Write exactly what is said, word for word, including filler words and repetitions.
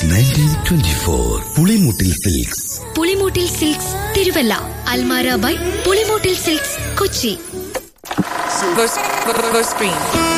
Nineteen twenty four Pulimoottil silks. Pulimoottil silks Thiruvalla. Almara by Pulimoottil silks Kochi. First screen.